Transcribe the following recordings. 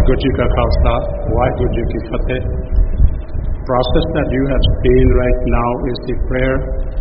Waheguru Ji Ka Khalsa, Waheguru Ji Ki Fateh. Process that you have seen right now is the prayer.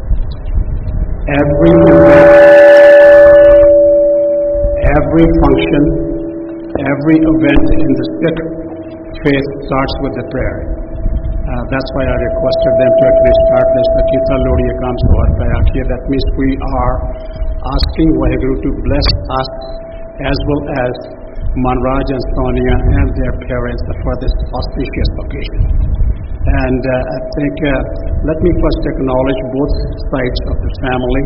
Every function, every event in the Sikh faith starts with the prayer. That's why I requested them to actually start this Akita Lodi Ekam Sawar Kaya. That means we are asking Waheguru to bless us as well as Manraj and Sonia and their parents for this auspicious occasion. And I think, let me first acknowledge both sides of the family,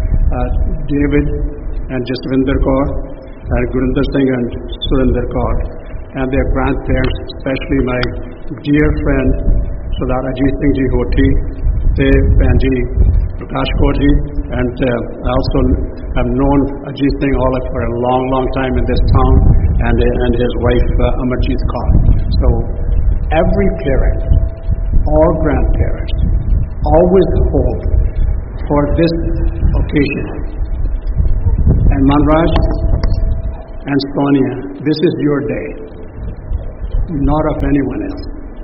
David and Jaswinder Kaur, and Gurinder Singh and Surinder Kaur, and their grandparents, especially my dear friend Sardar Ajit Singh Ji Hoti, Dev Banji, Prakash Kaur Ji, and I also have known Ajit Singh Olaf for a long, long time in this town, and his wife Amarjit Kaur. So every parent or grandparents always hope for this occasion. And Manraj and Sonia, this is your day, not of anyone else.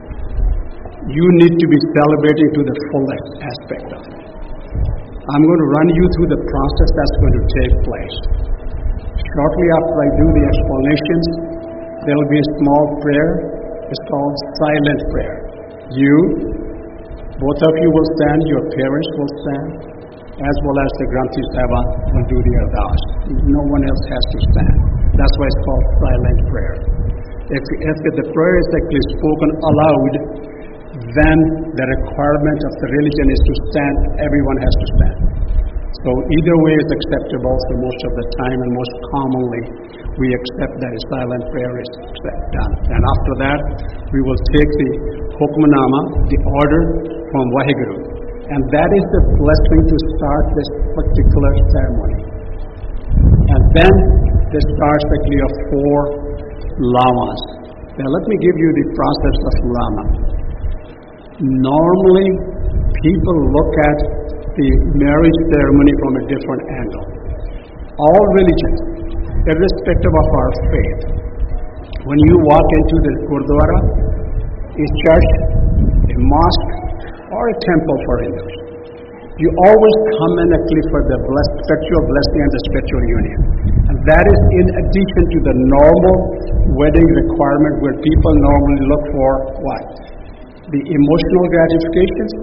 You need to be celebrating to the fullest aspect of it. I'm going to run you through the process that's going to take place. Shortly after I do the explanations, there will be a small prayer. It's called silent prayer. You, both of you will stand, your parents will stand, as well as the Granthi Sahaba will do the ardas. No one else has to stand. That's why it's called silent prayer. If the prayer is actually spoken aloud, then the requirement of the religion is to stand, everyone has to stand. So either way is acceptable, so most of the time and most commonly we accept that a silent prayer is done. And after that, we will take the Hukmanama, the order from Waheguru. And that is the blessing to start this particular ceremony. And then there starts actually of 4 lamas. Now let me give you the process of lama. Normally, people look at the marriage ceremony from a different angle. All religions, irrespective of our faith, when you walk into the Gurdwara, a church, a mosque, or a temple for Hindus, you always come in actually for the spiritual blessing and the spiritual union. And that is in addition to the normal wedding requirement where people normally look for what? The emotional gratifications,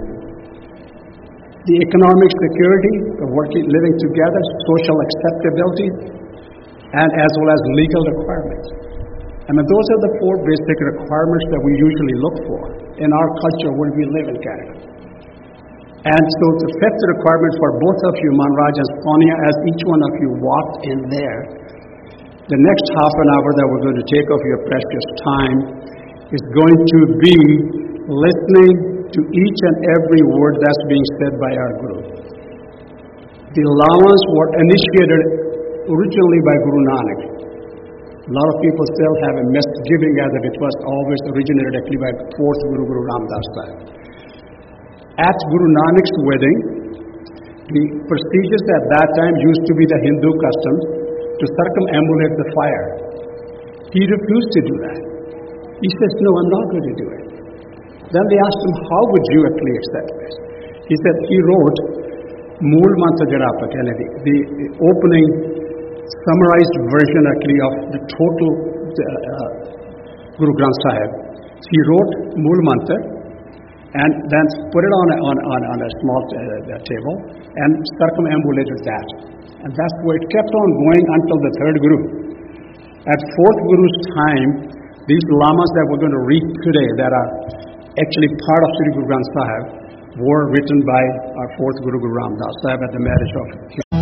the economic security of living together, social acceptability, and as well as legal requirements. I mean, those are the 4 basic requirements that we usually look for in our culture where we live in Canada. And so the 5th requirement for both of you, Manraj and Sonia, as each one of you walked in there, the next half an hour that we're going to take of your precious time is going to be listening to each and every word that's being said by our Guru. The lamas were initiated originally by Guru Nanak. A lot of people still have a misgiving as if it was always originated actually by 4th Guru, Guru Ramdas Sahib. At Guru Nanak's wedding, the procedures at that time used to be the Hindu customs to circumambulate the fire. He refused to do that. He says, no, I'm not going to do it. Then they asked him, how would you actually accept this? He said, he wrote Mool Mantra Jarapa, the opening summarized version actually of the total Guru Granth Sahib. He wrote Mool Mantra and then put it on a small table and circumambulated that. And that's where it kept on going until the 3rd Guru. At 4th Guru's time, these lamas that we're going to read today that are actually part of Sri Guru Granth Sahib were written by our 4th Guru, Guru Ramdas Sahib at the marriage of